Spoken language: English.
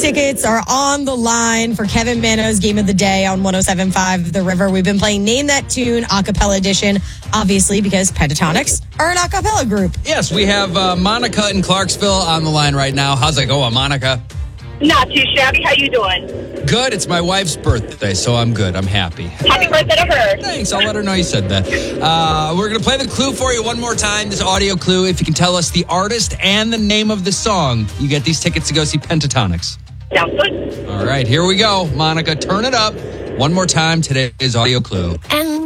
tickets are on the line for Kevin Mano's Game of the Day on 107.5 The River. We've been playing Name That Tune a cappella edition, obviously, because Pentatonics are an a cappella group. Yes, we have Monica in Clarksville on the line right now. How's it going, Monica? Not too shabby. How you doing? Good. It's my wife's birthday, so I'm good. I'm happy. Happy birthday to her. Thanks. I'll let her know you said that. We're going to play the clue for you one more time, this audio clue. If you can tell us the artist and the name of the song, you get these tickets to go see Pentatonics. Sounds good. All right, here we go. Monica, turn it up. One more time, today's audio clue. And